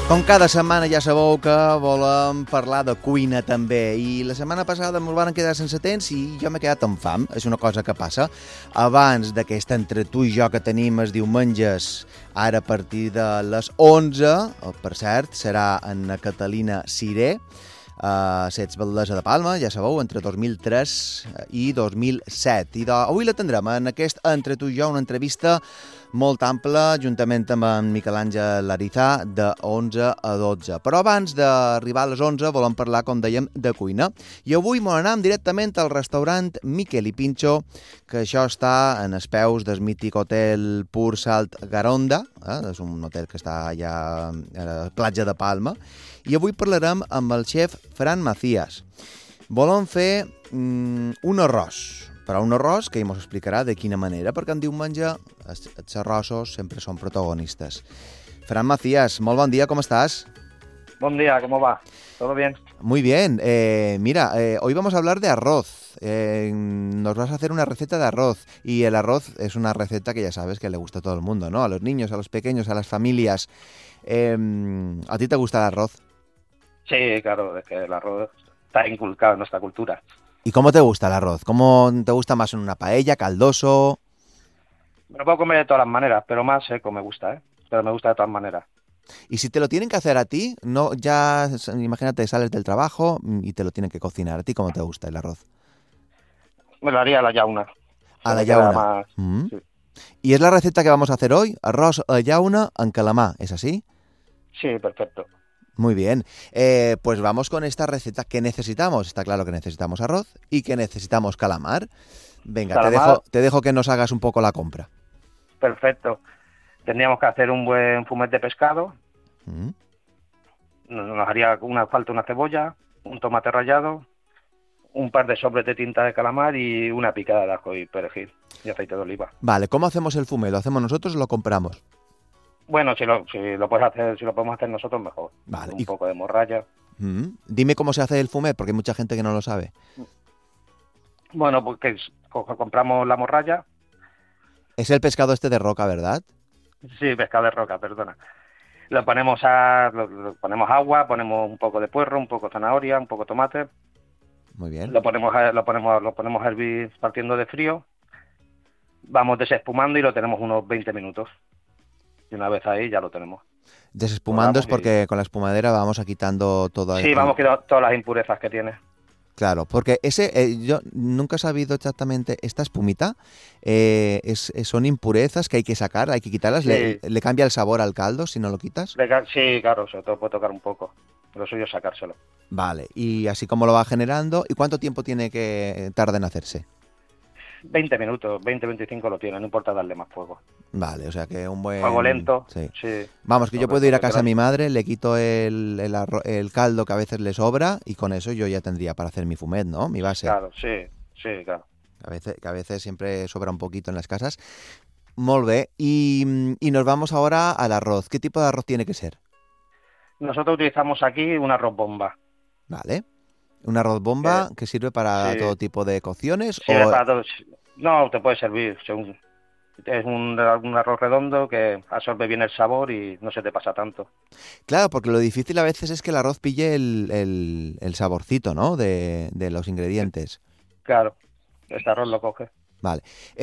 Com cada setmana ja sabeu que volem parlar de cuina també, i la setmana passada me'l van quedar sense temps i jo m'he quedat amb fam, és una cosa que passa. Abans d'aquest entre tu i jo que tenim els diumenges, ara a partir de les 11, per cert, serà en Catalina Siré, Sets Batllessa de Palma, ja sabeu, entre 2003 i 2007. I avui la tindrem en aquest Entre tu i jo, una entrevista molt ampla, juntament amb en Miquel Àngel Larizà, de 11 a 12. Però abans d'arribar a les 11 volem parlar, com dèiem, de cuina. I avui m'ho anem directament al restaurant Miquel i Pincho, que això està en els peus del mític hotel Pur Salt Garonda, és un hotel que està allà a la platja de Palma, i avui parlarem amb el xef Fran Macías. Volem fer un arròs, però un arròs que ell ens explicarà de quina manera, perquè en diumenge els arrossos sempre són protagonistes. Fran Macías, molt bon dia, com estàs? Buen día, ¿cómo va? ¿Todo bien? Muy bien. Mira, hoy vamos a hablar de arroz. Nos vas a hacer una receta de arroz. Y el arroz es una receta que ya sabes que le gusta a todo el mundo, ¿no? A los niños, a los pequeños, a las familias. ¿A ti te gusta el arroz? Sí, claro, es que el arroz está inculcado en nuestra cultura. ¿Y cómo te gusta el arroz? ¿Cómo te gusta más en una paella, caldoso? Me lo puedo comer de todas las maneras, pero más seco me gusta, ¿eh? Pero me gusta de todas maneras. Y si te lo tienen que hacer a ti, no, ya imagínate, sales del trabajo y te lo tienen que cocinar. ¿A ti cómo te gusta el arroz? Me lo haría a la llauna. A la Me queda llauna. más- Sí. ¿Y es la receta que vamos a hacer hoy? Arroz a la llauna en calamar, ¿es así? Sí, perfecto. Muy bien. Pues vamos con esta receta. ¿Qué necesitamos? Está claro que necesitamos arroz y que necesitamos calamar. Venga, Calamar. te dejo que nos hagas un poco la compra. Perfecto. Tendríamos que hacer un buen fumet de pescado. Mm. Nos haría falta una cebolla, un tomate rallado, un par de sobres de tinta de calamar y una picada de ajo y perejil y aceite de oliva. Vale, ¿cómo hacemos el fumé? ¿Lo hacemos nosotros o lo compramos? Bueno, si lo puedes hacer, si lo podemos hacer nosotros, mejor. Vale. Un poco de morralla. Dime cómo se hace el fumé, porque hay mucha gente que no lo sabe. Bueno, pues que compramos la morralla. Es el pescado este de roca, ¿verdad? Sí, pescado de roca, perdona. Lo ponemos ponemos agua, ponemos un poco de puerro, un poco de zanahoria, un poco de tomate. Muy bien. Lo ponemos a hervir partiendo de frío. Vamos desespumando y lo tenemos unos 20 minutos. Y una vez ahí ya lo tenemos. Desespumando es Vamos, porque con la espumadera vamos a quitando todo. Sí, vamos quitando todas las impurezas que tiene. Claro, porque yo nunca he sabido exactamente, esta espumita, son impurezas que hay que sacar, hay que quitarlas, Sí. le cambia el sabor al caldo si no lo quitas. Sí, claro, sobre todo puede tocar un poco. Lo suyo es sacárselo. Vale, y así como lo va generando, ¿y cuánto tiempo tiene que tardar en hacerse? 20 minutos, 20-25 lo tiene, no importa darle más fuego. Vale, o sea que un buen... Fuego lento, Sí. sí. Vamos, que yo Sobre puedo ir a todo, casa de mi madre, le quito el caldo que a veces le sobra y con eso yo ya tendría para hacer mi fumet, ¿no? Mi base. Claro, sí, claro. Que a veces siempre sobra un poquito en las casas. Molt bé. Y nos vamos ahora al arroz. ¿Qué tipo de arroz tiene que ser? Nosotros utilizamos aquí un arroz bomba. Vale. Un arroz bomba que sirve para Sí. todo tipo de cocciones. Sirve o... para todos. No, te puede servir. Es un arroz redondo que absorbe bien el sabor y no se te pasa tanto. Claro, porque lo difícil a veces es que el arroz pille el saborcito, ¿no? De los ingredientes. Claro, este arroz lo coge. Vale.